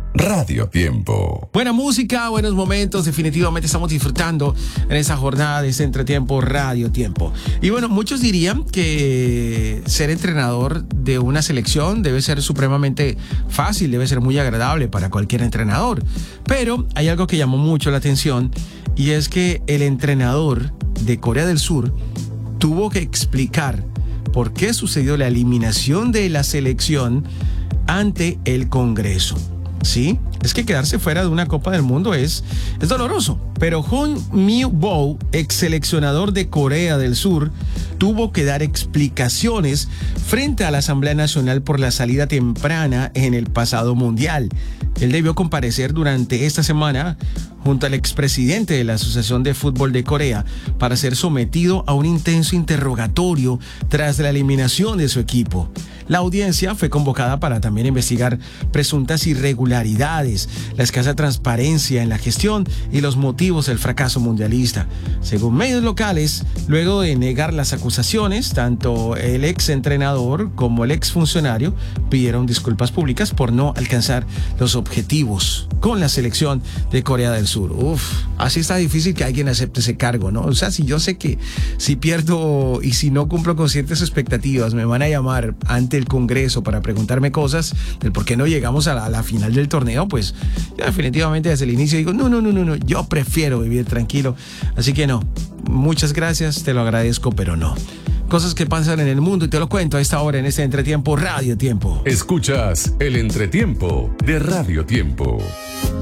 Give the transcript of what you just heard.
Radio Tiempo. Buena música, buenos momentos, definitivamente estamos disfrutando en esa jornada de ese entretiempo Radio Tiempo. Y bueno, muchos dirían que ser entrenador de una selección debe ser supremamente fácil, debe ser muy agradable para cualquier entrenador. Pero hay algo que llamó mucho la atención y es que el entrenador de Corea del Sur tuvo que explicar por qué sucedió la eliminación de la selección ante el Congreso. Sí, es que quedarse fuera de una Copa del Mundo es doloroso. Pero Hong Mil-bo, ex seleccionador de Corea del Sur, tuvo que dar explicaciones frente a la Asamblea Nacional por la salida temprana en el pasado Mundial. Él debió comparecer durante esta semana junto al expresidente de la Asociación de Fútbol de Corea para ser sometido a un intenso interrogatorio tras la eliminación de su equipo. La audiencia fue convocada para también investigar presuntas irregularidades, la escasa transparencia en la gestión y los motivos del fracaso mundialista. Según medios locales, luego de negar las acusaciones, tanto el ex entrenador como el ex funcionario pidieron disculpas públicas por no alcanzar los objetivos con la selección de Corea del Sur. Así está difícil que alguien acepte ese cargo, ¿no? O sea, si yo sé que si pierdo y si no cumplo con ciertas expectativas, me van a llamar ante el Congreso para preguntarme cosas del por qué no llegamos a la final del torneo, pues yo definitivamente desde el inicio digo, no, yo prefiero vivir tranquilo. Así que no, muchas gracias, te lo agradezco, pero no. Cosas que pasan en el mundo y te lo cuento a esta hora en este entretiempo Radio Tiempo. Escuchas el entretiempo de Radio Tiempo.